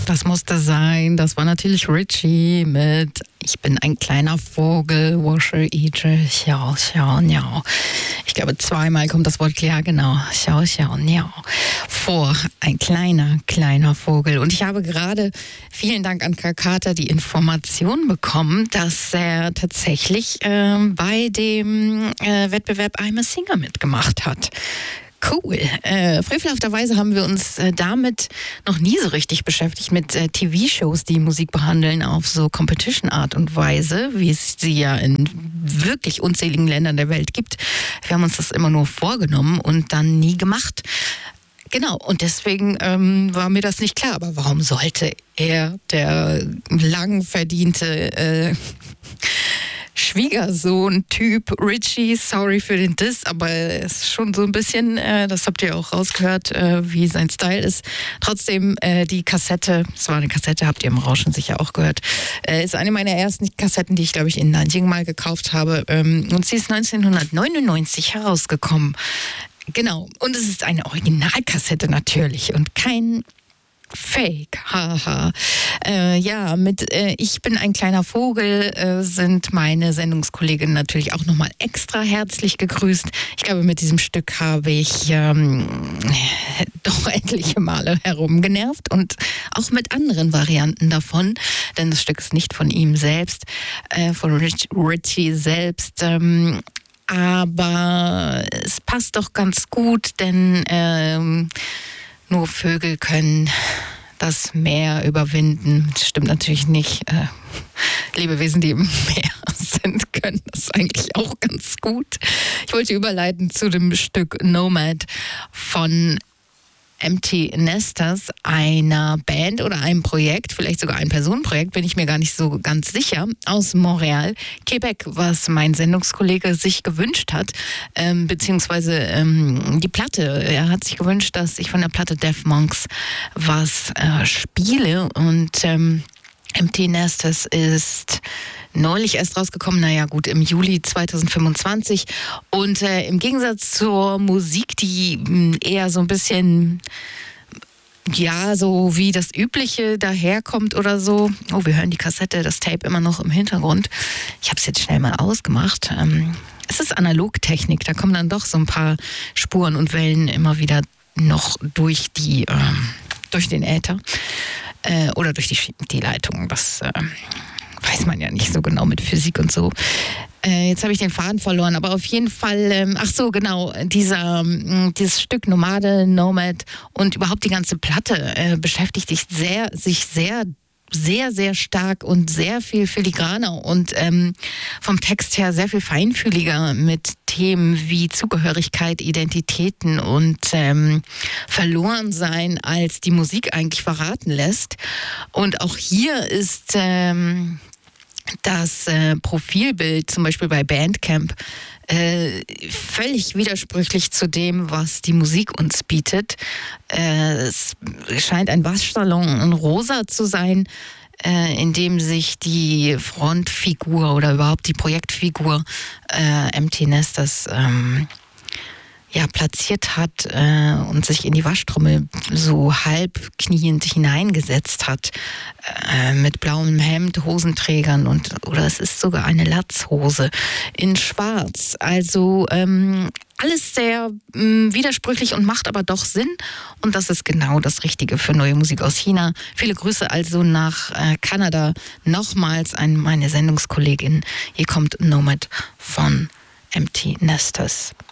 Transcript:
Das musste sein. Das war natürlich Richie mit Ich bin ein kleiner Vogel, wasche Ige, schau, schau, miau. Ich glaube, zweimal kommt das Wort, ja genau, schau, schau, miau, vor. Ein kleiner Vogel. Und ich habe gerade, vielen Dank an Kakata, die Information bekommen, dass er tatsächlich bei dem Wettbewerb I'm a Singer mitgemacht hat. Cool. Frevelhafterweise haben wir uns damit noch nie so richtig beschäftigt, mit TV-Shows, die Musik behandeln auf so Competition-Art und Weise, wie es sie ja in wirklich unzähligen Ländern der Welt gibt. Wir haben uns das immer nur vorgenommen und dann nie gemacht. Genau, und deswegen war mir das nicht klar. Aber warum sollte er, der lang verdiente Schwiegersohn-Typ Richie, sorry für den Diss, aber es ist schon so ein bisschen, das habt ihr auch rausgehört, wie sein Style ist. Trotzdem die Kassette, es war eine Kassette, habt ihr im Rauschen sicher auch gehört, ist eine meiner ersten Kassetten, die ich, glaube ich, in Nanjing mal gekauft habe. Und sie ist 1999 herausgekommen. Genau, und es ist eine Originalkassette natürlich und kein Fake, haha. Ja, mit Ich bin ein kleiner Vogel sind meine Sendungskolleginnen natürlich auch nochmal extra herzlich gegrüßt. Ich glaube, mit diesem Stück habe ich doch etliche Male herumgenervt und auch mit anderen Varianten davon, denn das Stück ist nicht von ihm selbst, von Richie selbst, aber es passt doch ganz gut, denn nur Vögel können das Meer überwinden. Das stimmt natürlich nicht. Lebewesen, die im Meer sind, können das eigentlich auch ganz gut. Ich wollte überleiten zu dem Stück Nomad von Empty Nesters, einer Band oder einem Projekt, vielleicht sogar ein Personenprojekt, bin ich mir gar nicht so ganz sicher, aus Montreal, Quebec, was mein Sendungskollege sich gewünscht hat, beziehungsweise die Platte. Er hat sich gewünscht, dass ich von der Platte Deaf Monks was spiele und Empty Nesters ist neulich erst rausgekommen, naja gut, im Juli 2025 und im Gegensatz zur Musik, die eher so ein bisschen, ja, so wie das Übliche daherkommt oder so. Oh, wir hören die Kassette, das Tape immer noch im Hintergrund. Ich habe es jetzt schnell mal ausgemacht. Es ist Analogtechnik, da kommen dann doch so ein paar Spuren und Wellen immer wieder noch durch den Äther. Oder durch die Leitung, das weiß man ja nicht so genau mit Physik und so. Jetzt habe ich den Faden verloren, aber auf jeden Fall, ach so, genau, dieses Stück Nomade, Nomad und überhaupt die ganze Platte beschäftigt sich sehr stark und sehr viel filigraner und vom Text her sehr viel feinfühliger mit Themen wie Zugehörigkeit, Identitäten und Verlorensein, als die Musik eigentlich verraten lässt. Und auch hier ist das Profilbild, zum Beispiel bei Bandcamp, völlig widersprüchlich zu dem, was die Musik uns bietet. Es scheint ein Waschsalon in Rosa zu sein, in dem sich die Frontfigur oder überhaupt die Projektfigur Empty Nesters platziert hat und sich in die Waschtrommel so halb kniend hineingesetzt hat, mit blauem Hemd, Hosenträgern oder es ist sogar eine Latzhose in Schwarz. Also alles sehr widersprüchlich und macht aber doch Sinn. Und das ist genau das Richtige für neue Musik aus China. Viele Grüße also nach Kanada. Nochmals an meine Sendungskollegin. Hier kommt Nomad von Empty Nesters.